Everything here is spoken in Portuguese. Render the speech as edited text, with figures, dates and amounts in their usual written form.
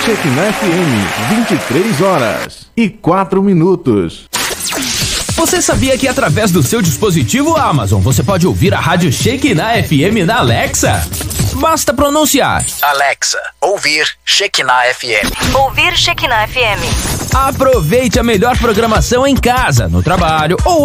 Shekinah FM, 23h04. Você sabia que através do seu dispositivo Amazon você pode ouvir a rádio Shekinah FM na Alexa? Basta pronunciar: Alexa, ouvir Shekinah FM. Ouvir Shekinah FM. Aproveite a melhor programação em casa, no trabalho ou